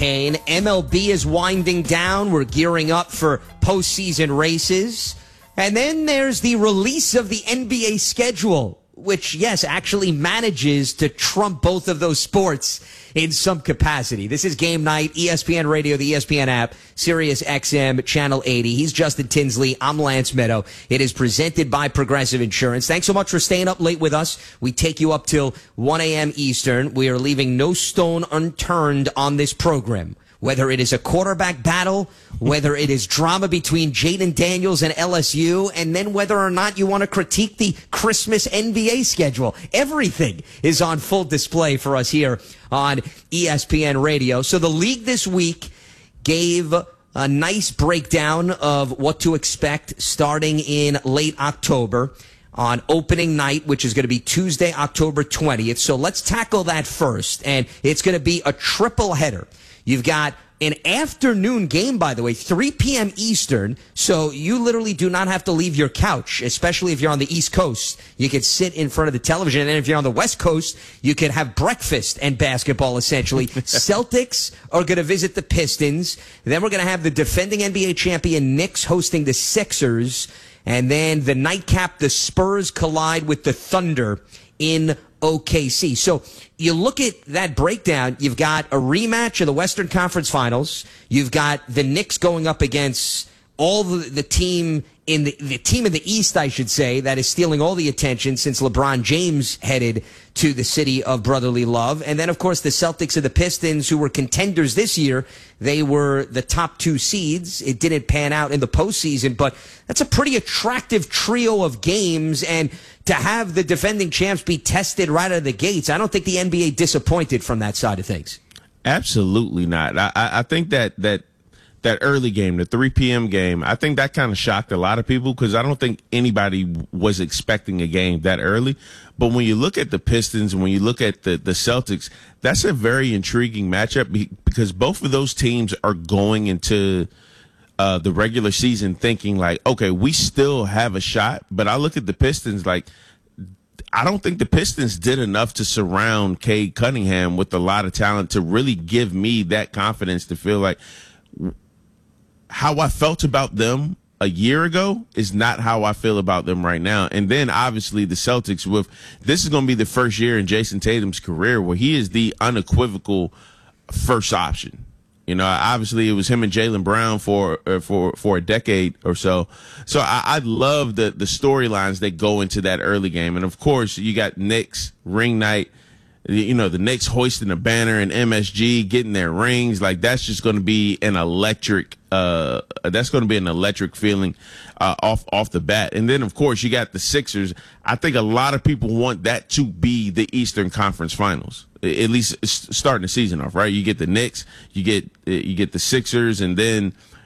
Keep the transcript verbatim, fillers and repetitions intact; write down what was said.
And M L B is winding down. We're gearing up for postseason races. And then there's the release of the N B A schedule, which, yes, actually manages to trump both of those sports in some capacity. This is Game Night, E S P N Radio, the E S P N app, Sirius X M, Channel eighty. He's Justin Tinsley. I'm Lance Meadow. It is presented by Progressive Insurance. Thanks so much for staying up late with us. We take you up till one a.m. Eastern. We are leaving no stone unturned on this program. Whether it is a quarterback battle, whether it is drama between Jaden Daniels and L S U, and then whether or not you want to critique the Christmas N B A schedule. Everything is on full display for us here on E S P N Radio. So the league this week gave a nice breakdown of what to expect starting in late October on opening night, which is going to be Tuesday, October twentieth. So let's tackle that first, and it's going to be a triple header. You've got an afternoon game, by the way, three p.m. Eastern, so you literally do not have to leave your couch, especially if you're on the East Coast. You could sit in front of the television, and then if you're on the West Coast, you could have breakfast and basketball, essentially. Celtics are going to visit the Pistons. Then we're going to have the defending N B A champion Knicks hosting the Sixers. And then the nightcap, the Spurs collide with the Thunder in O K C. So you look at that breakdown, you've got a rematch of the Western Conference Finals. You've got the Knicks going up against all the, the team in the, the team in the East, I should say, that is stealing all the attention since LeBron James headed to the city of brotherly love. And then, of course, the Celtics and the Pistons, who were contenders this year. They were the top two seeds. It didn't pan out in the postseason, but that's a pretty attractive trio of games. And to have the defending champs be tested right out of the gates, I don't think the N B A disappointed from that side of things. Absolutely not. I, I think that that that early game, the three p.m. game, I think that kind of shocked a lot of people because I don't think anybody was expecting a game that early. But when you look at the Pistons and when you look at the, the Celtics, that's a very intriguing matchup because both of those teams are going into uh, the regular season thinking like, okay, we still have a shot. But I look at the Pistons like, I don't think the Pistons did enough to surround Cade Cunningham with a lot of talent to really give me that confidence to feel like how I felt about them a year ago is not how I feel about them right now. And then obviously the Celtics with this is going to be the first year in Jason Tatum's career where he is the unequivocal first option. You know, obviously it was him and Jaylen Brown for uh, for for a decade or so. So I, I love the the storylines that go into that early game. And of course you got Knicks ring night. You know, the Knicks hoisting a banner and M S G getting their rings. Like, that's just going to be an electric, uh, that's going to be an electric feeling, uh, off, off the bat. And then, of course, you got the Sixers. I think a lot of people want that to be the Eastern Conference Finals, at least starting the season off, right? You get the Knicks, you get, you get the Sixers, and then